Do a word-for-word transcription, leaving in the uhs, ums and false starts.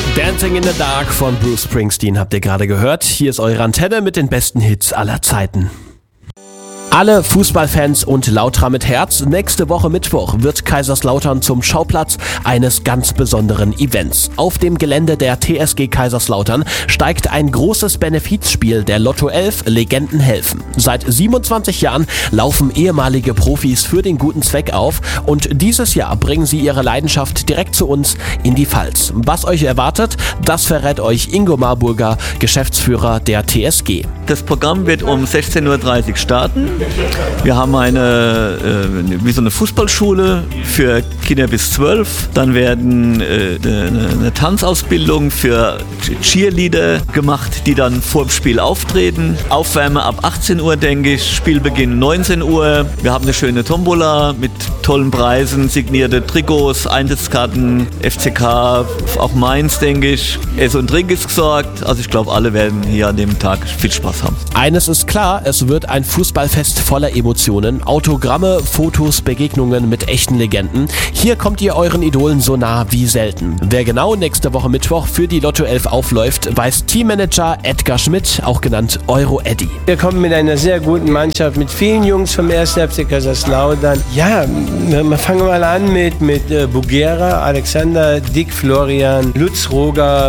Dancing in the Dark von Bruce Springsteen habt ihr gerade gehört. Hier ist eure Antenne mit den besten Hits aller Zeiten. Alle Fußballfans und Lautra mit Herz, nächste Woche Mittwoch wird Kaiserslautern zum Schauplatz eines ganz besonderen Events. Auf dem Gelände der T S G Kaiserslautern steigt ein großes Benefizspiel der Lotto elf Legenden helfen. Seit siebenundzwanzig Jahren laufen ehemalige Profis für den guten Zweck auf und dieses Jahr bringen sie ihre Leidenschaft direkt zu uns in die Pfalz. Was euch erwartet, das verrät euch Ingo Marburger, Geschäftsführer der T S G. Das Programm wird um sechzehn Uhr dreißig starten. Wir haben eine, äh, wie so eine Fußballschule für Kinder bis zwölf. Dann werden äh, eine, eine Tanzausbildung für Cheerleader gemacht, die dann vor dem Spiel auftreten. Aufwärme ab achtzehn Uhr, denke ich. Spielbeginn neunzehn Uhr. Wir haben eine schöne Tombola mit tollen Preisen, signierte Trikots, Eintrittskarten, F C K, auch Mainz, denke ich. Essen und Trink ist gesorgt. Also ich glaube, alle werden hier an dem Tag viel Spaß haben. Eines ist klar, es wird ein Fußballfest voller Emotionen, Autogramme, Fotos, Begegnungen mit echten Legenden. Hier kommt ihr euren Idolen so nah wie selten. Wer genau nächste Woche Mittwoch für die Lotto elf aufläuft, weiß Teammanager Edgar Schmidt, auch genannt Euro Eddy. Wir kommen mit einer sehr guten Mannschaft, mit vielen Jungs vom ersten F C Kaiserslautern. Ja, wir fangen mal an mit, mit äh, Bugera, Alexander, Dick, Florian, Lutz, Roger,